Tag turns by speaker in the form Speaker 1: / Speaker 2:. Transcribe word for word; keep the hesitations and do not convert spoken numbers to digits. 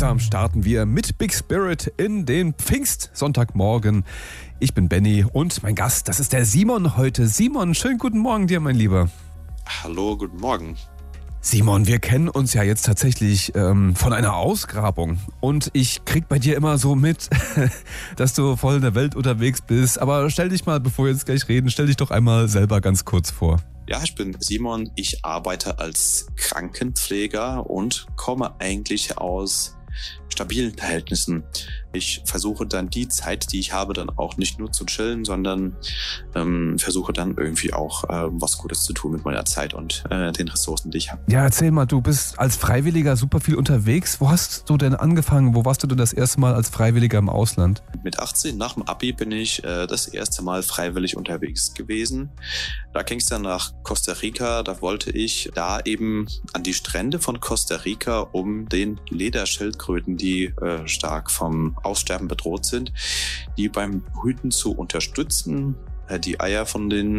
Speaker 1: Langsam starten wir mit Big Spirit in den Pfingstsonntagmorgen. Ich bin Benny und mein Gast, das ist der Simon heute. Simon, schönen guten Morgen dir, mein Lieber.
Speaker 2: Hallo, guten Morgen.
Speaker 1: Simon, wir kennen uns ja jetzt tatsächlich ähm, von einer Ausgrabung und ich krieg bei dir immer so mit, dass du voll in der Welt unterwegs bist. Aber stell dich mal, bevor wir jetzt gleich reden, stell dich doch einmal selber ganz kurz vor.
Speaker 2: Ja, ich bin Simon, ich arbeite als Krankenpfleger und komme eigentlich aus stabilen Verhältnissen. Ich versuche dann die Zeit, die ich habe, dann auch nicht nur zu chillen, sondern ähm, versuche dann irgendwie auch äh, was Gutes zu tun mit meiner Zeit und äh, den Ressourcen, die ich habe.
Speaker 1: Ja, erzähl mal, du bist als Freiwilliger super viel unterwegs. Wo hast du denn angefangen? Wo warst du denn das erste Mal als Freiwilliger im Ausland?
Speaker 2: Mit achtzehn, nach dem Abi, bin ich äh, das erste Mal freiwillig unterwegs gewesen. Da ging es dann nach Costa Rica. Da wollte ich da eben an die Strände von Costa Rica, um den Lederschildkröten, die äh, stark vom Aussterben bedroht sind, die beim Brüten zu unterstützen. Äh, die Eier von den